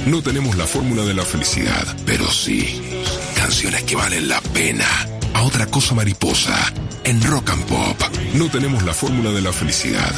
No tenemos la fórmula de la felicidad, pero sí canciones que valen la pena. A otra cosa mariposa, en Rock and Pop. No tenemos la fórmula de la felicidad.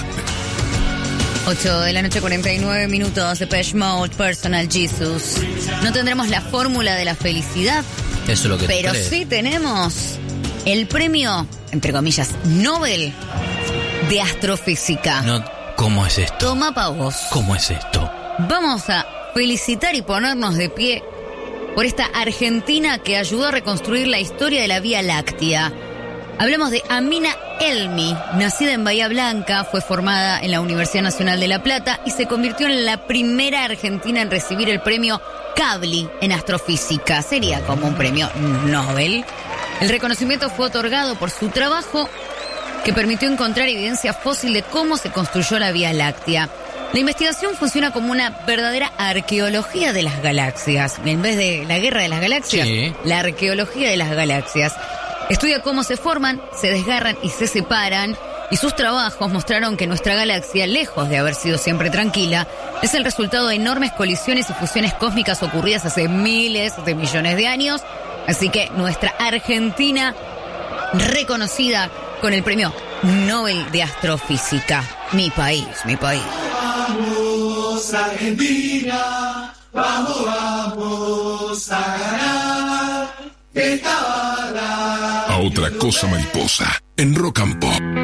8:49 Depeche Mode, Personal Jesus. No tendremos la fórmula de la felicidad. Eso es lo que pero crees. Sí tenemos el premio, entre comillas, Nobel de Astrofísica. No, ¿cómo es esto? Toma pa' vos. ¿Cómo es esto? Vamos a felicitar y ponernos de pie por esta argentina que ayudó a reconstruir la historia de la Vía Láctea. Hablamos de Amina Elmi, nacida en Bahía Blanca, fue formada en la Universidad Nacional de La Plata y se convirtió en la primera argentina en recibir el premio Kavli en astrofísica. Sería como un premio Nobel. El reconocimiento fue otorgado por su trabajo que permitió encontrar evidencia fósil de cómo se construyó la Vía Láctea. La investigación funciona como una verdadera arqueología de las galaxias. En vez de la guerra de las galaxias, sí, la arqueología de las galaxias. Estudia cómo se forman, se desgarran y se separan, y sus trabajos mostraron que nuestra galaxia, lejos de haber sido siempre tranquila, es el resultado de enormes colisiones y fusiones cósmicas ocurridas hace miles de millones de años. Así que nuestra Argentina, reconocida con el premio Nobel de Astrofísica. Mi país, mi país. Vamos, Argentina, vamos, vamos a ganar esta bala. A otra cosa mariposa, en Rock and Pop.